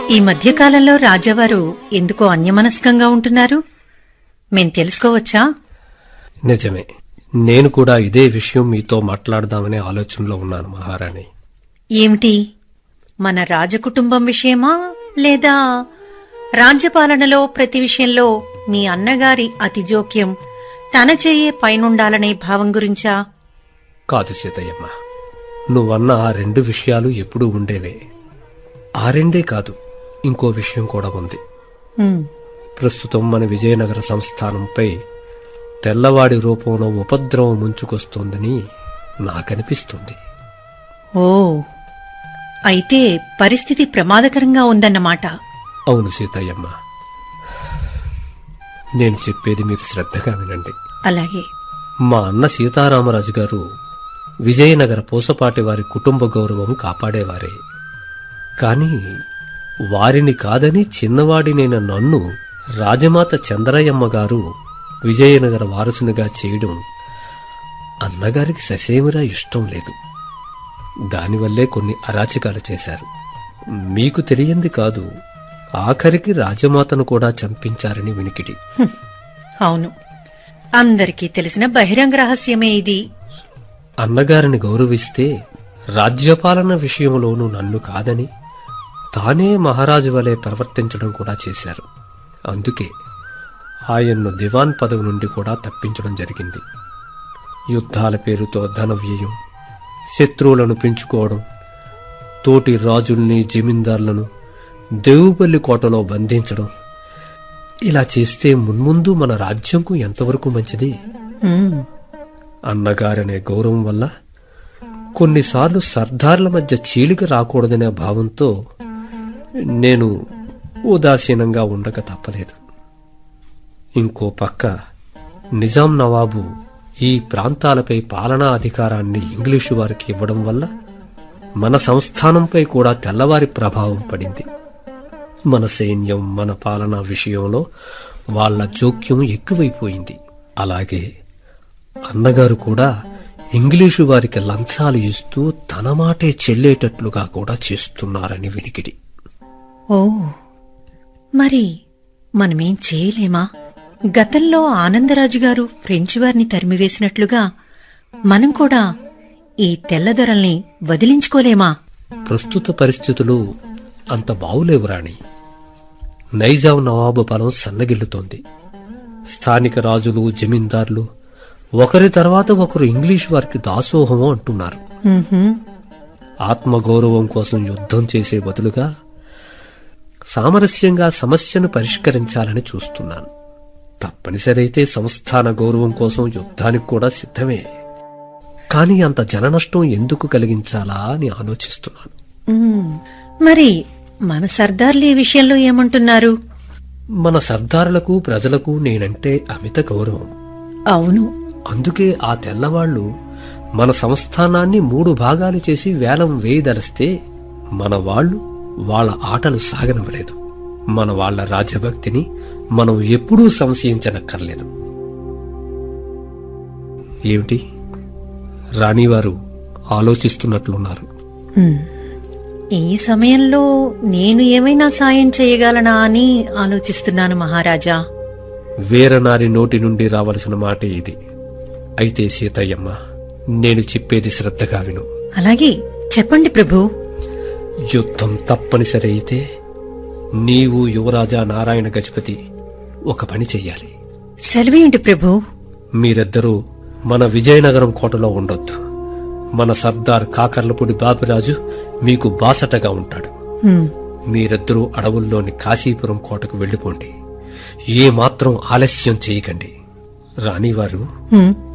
ఈ మధ్యకాలంలో రాజావారు ఎందుకో అన్యమనస్కంగా ఉంటున్నారు? మేం తెలుసుకోవచ్చా? నిజమే. నేను కూడా ఇదే విషయం మీతో మాట్లాడదామనే ఆలోచనలో ఉన్నాను మహారాణి. ఏమిటి? మన రాజకుటుంబం విషయమా, లేదా రాజ్యపాలనలో ప్రతి విషయంలో మీ అన్నగారి అతి జోక్యం తన చెయ్యే పైనుండాలనే భావం గురించా? కాదు సీతయ్యమ్మ, నువ్వన్న ఆ రెండు విషయాలు ఎప్పుడూ ఉండేవే. ఆ రెండే కాదు, ఇంకో విషయం కూడా ఉంది. ప్రస్తుతం మన విజయనగర సంస్థానంపై తెల్లవాడి రూపంలో ఉపద్రవం ముంచుకొస్తోందని నాకనిపిస్తుంది. ఓ, అయితే పరిస్థితి ప్రమాదకరంగా ఉందన్నమాట. అవును సీతయ్యమ్మ, నేను చెప్పేది మీరు శ్రద్ధగా వినండి. అలాగే. మా అన్న సీతారామరాజు గారు విజయనగర పూసపాటి వారి కుటుంబ గౌరవం కాపాడేవారే. కాని వారిని కాదని చిన్నవాడినైన నన్ను రాజమాత చంద్రయ్యమ్మ గారు విజయనగర వారసునిగా చేయడం అన్నగారికి ససేమిరా ఇష్టం లేదు. దానివల్లే కొన్ని అరాచకాలు చేశారు. మీకు తెలియంది కాదు, ఆఖరికి రాజమాతను కూడా చంపించారని వినికిడి. అవును, అందరికీ తెలిసిన బహిరంగ రహస్యమే ఇది. అన్నగారిని గౌరవిస్తే రాజ్యపాలన విషయంలోనూ నన్ను కాదని తానే మహారాజు వలె ప్రవర్తించడం కూడా చేశారు. అందుకే ఆయన్ను దివాన్ పదవి నుండి కూడా తప్పించడం జరిగింది. యుద్ధాల పేరుతో ధన వ్యయం, శత్రువులను పెంచుకోవడం, తోటి రాజుల్ని జమీందార్లను దేవుపల్లి కోటలో బంధించడం, ఇలా చేస్తే మున్ముందు మన రాజ్యంకు ఎంతవరకు మంచిది? అన్నగారనే గౌరవం వల్ల కొన్నిసార్లు సర్దార్ల మధ్య చీలిక రాకూడదనే భావంతో నేను ఉదాసీనంగా ఉండక తప్పలేదు. ఇంకో పక్క నిజాం నవాబు ఈ ప్రాంతాలపై పాలనా అధికారాన్ని ఇంగ్లీషు వారికి ఇవ్వడం వల్ల మన సంస్థానంపై కూడా తెల్లవారి ప్రభావం పడింది. మన సైన్యం, మన పాలనా విషయంలో వాళ్ల జోక్యం ఎక్కువైపోయింది. అలాగే అన్నగారు కూడా ఇంగ్లీషు వారికి లంచాలు ఇస్తూ తన మాటే చెల్లేటట్లుగా కూడా చేస్తున్నారని వినికిడి. ఓ, మరి మనమేం చేయలేమా? గతంలో ఆనందరాజు గారు ఫ్రెంచి వారిని తరిమివేసినట్లుగా మనం కూడా ఈ తెల్లదొరల్ని వదిలించుకోలేమా? ప్రస్తుత పరిస్థితులు అంత బావులేవు రాణి. నైజాం నవాబు బలం సన్నగిల్లుతోంది. స్థానిక రాజులు, జమీందార్లు ఒకరి తర్వాత ఒకరు ఇంగ్లీష్ వారికి దాసోహమో అంటున్నారు. ఆత్మగౌరవం కోసం యుద్ధం చేసే బదులుగా సామరస్యంగా సమస్యను పరిష్కరించాలని చూస్తున్నాను. తప్పనిసరైతే సంస్థాన గౌరవం కోసం యుద్ధానికి కూడా సిద్ధమే. కాని అంత జననష్టం ఎందుకు కలిగించాలా అని ఆలోచిస్తున్నాను. మరి మన సర్దార్లు ఈ విషయంలో ఏమంటున్నారు? మన సర్దారులకు, ప్రజలకు నేనంటే అమిత గౌరవం. అవును, అందుకే ఆ తెల్లవాళ్లు మన సంస్థానాన్ని 3 భాగాలు చేసి వేలం వేయదలిస్తే మన వాళ్ళు వాళ్ళ ఆటలు సాగనవలేదు. మన వాళ్ల రాజభక్తిని మనం ఎప్పుడూ సంశయించనక్కర్లేదు. ఏమిటి, రాణివారు ఆలోచిస్తున్నట్లున్నారు? ఈ సమయంలో నేను ఏమైనా సాయం చేయగలనా అని ఆలోచిస్తున్నాను మహారాజా. వీరనారి నోటి నుండి రావలసిన మాటే ఇది. అయితే సీతయ్యమ్మ, నేను చెప్పేది శ్రద్ధగా విను. అలాగే, చెప్పండి ప్రభు. యుద్ధం తప్పనిసరి అయితే నీవు, యువరాజా నారాయణ గజపతి ఒక పని చెయ్యాలి. సెలవేంటి ప్రభు? మీరిద్దరూ మన విజయనగరం కోటలో ఉండొద్దు. మన సర్దార్ కాకర్లపూడి బాబురాజు మీకు బాసటగా ఉంటాడు. మీరిద్దరూ అడవుల్లోని కాశీపురం కోటకు వెళ్లిపోండి. ఏమాత్రం ఆలస్యం చేయకండి. రాణివారు